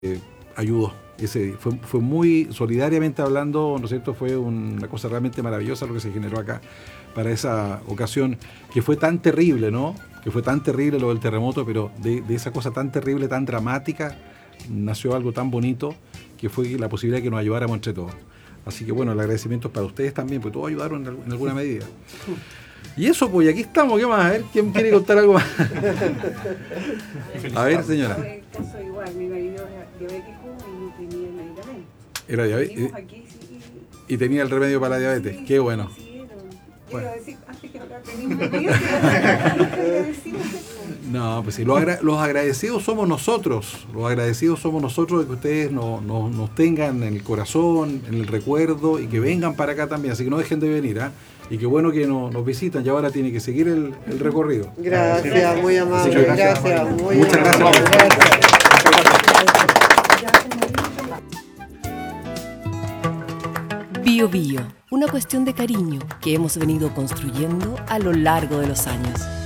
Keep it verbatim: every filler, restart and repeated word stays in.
eh, ayudó. Ese, fue, fue muy solidariamente hablando, ¿no es cierto? Fue una cosa realmente maravillosa lo que se generó acá para esa ocasión, que fue tan terrible, ¿no? Que fue tan terrible lo del terremoto, pero de, de esa cosa tan terrible, tan dramática, nació algo tan bonito, que fue la posibilidad de que nos ayudáramos entre todos. Así que bueno, el agradecimiento es para ustedes también, porque todos ayudaron en, en alguna medida. Y eso, pues, aquí estamos, ¿qué más? A ver, ¿quién quiere contar algo más? A ver, señora. En el caso igual, mi marido era diabético y no tenía el medicamento. Era diabético. Aquí, sí, Y tenía el remedio para la diabetes, sí, qué bueno. Sí, era. Bueno. Quiero decir, antes que acá tenía un remedio, agradecimos eso. No, pues sí, los, agra los agradecidos somos nosotros, los agradecidos somos nosotros de que ustedes no, no, nos tengan en el corazón, en el recuerdo y que vengan para acá también, así que no dejen de venir, ¿eh? Y qué bueno que no, nos visitan y ahora tiene que seguir el, el recorrido. Gracias, muy amable, Muchas gracias. gracias. Muy Muchas amable. gracias. Bio Bio, una cuestión de cariño que hemos venido construyendo a lo largo de los años.